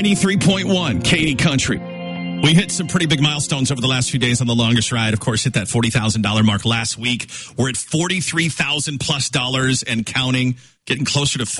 93.1 Katy Country. We hit some pretty big milestones over the last few days on the longest ride. Of course, hit that $40,000 mark last week. We're at $43,000+ and counting, getting closer to